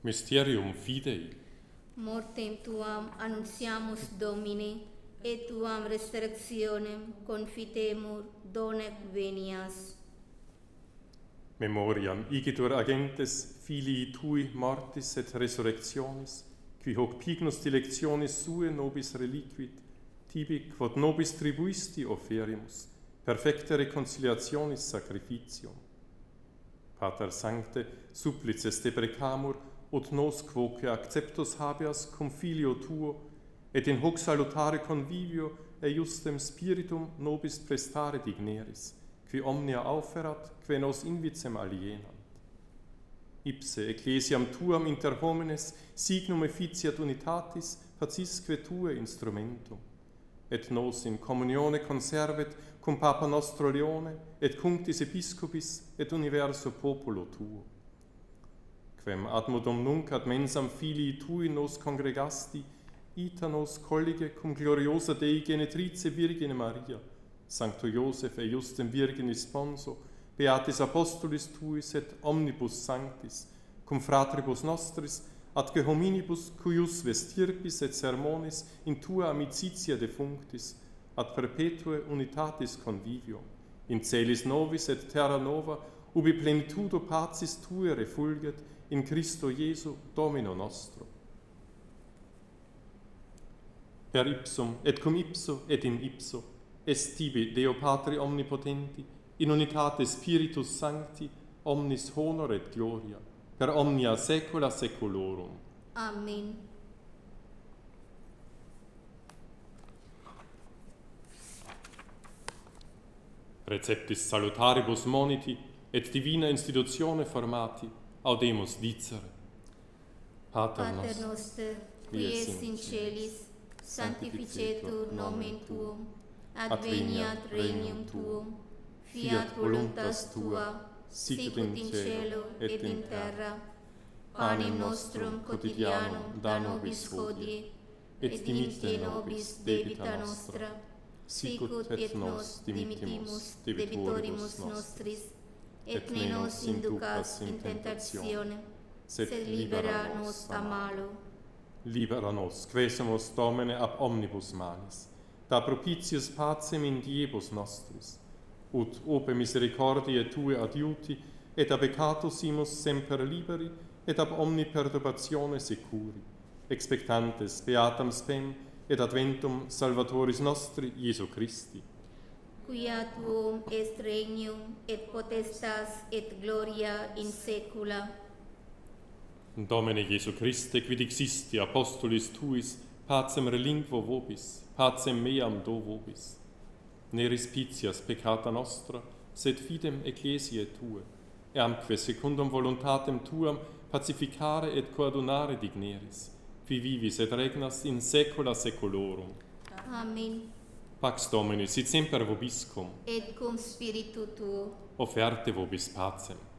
Mysterium Fidei. Mortem tuam annunciamus Domine, et tuam resurrectionem confitemur donec venias. Memoriam igitur agentes filii tui mortis et resurrectionis, qui hoc pignus dilectionis sue nobis reliquit, tibi quod nobis tribuisti oferimus, perfecte reconciliationis sacrificium. Pater Sancte, supplices te precamur, ut nos quoque acceptus habeas cum filio tuo, et in hoc salutare convivio eiustem spiritum nobis prestare digneris, qui omnia auferat, que nos invicem alienant. Ipse ecclesiam tuam inter homines signum efficiat unitatis pacisque tue instrumentum, et nos in communione conservet cum Papa nostro Leone, et cunctis episcopis, et universo populo tuo. Quem ad modum nunc ad mensam filii tui nos congregasti, ita nos collige cum gloriosa Dei genetrice Virgine Maria, Sancto Iosef eiustem Virginis sponso, beatis apostolis tuis et omnibus sanctis, cum fratribus nostris, ad hominibus cuius vestirpis et sermonis in tua amicitia defunctis, ad perpetue unitatis convivio, in celis novis et terra nova, ubi plenitudo pacis tue refulget, in Christo Iesu, Domino nostro. Per ipsum, et cum ipso, et in ipso, est tibi Deo Patri omnipotenti, in unitate Spiritus Sancti, omnis honor et gloria, per omnia saecula saeculorum. Amen. Receptis salutaribus moniti, et divina institutione formati, audemus dicere. Pater Noster, qui es in celis, sanctificetur nomen tuum, adveniat regnum tuum, fiat voluntas tua, sicut in cielo et in terra. Panem nostrum quotidianum da nobis hodie, et dimitte nobis debita nostra, sicut et nos dimittimus debitoribus nostris, et ne nos inducas in tentationem, sed libera nos a malo. Libera nos, quesumus Domine ab omnibus malis, da propitius pacem in diebus nostris, ut ope misericordiae Tue adiuti, et ab peccatusimus semper liberi, et ab omni perturbatione securi, expectantes beatam spem, et adventum Salvatoris nostri, Iesu Christi. Quia tuum est regnum, et potestas, et gloria in saecula. Domine Iesu Christe, quid existi apostolis Tuis, pacem relinquo vobis, pacem meam do vobis. Ne respicias peccata nostra, sed fidem ecclesiae Tue, eamque secundum voluntatem Tuam pacificare et coadunare digneris, qui vivis et regnas in saecula saeculorum. Amen. Pax Domini sit semper vobiscum, Et cum spiritu tuo. offerte vobis pacem.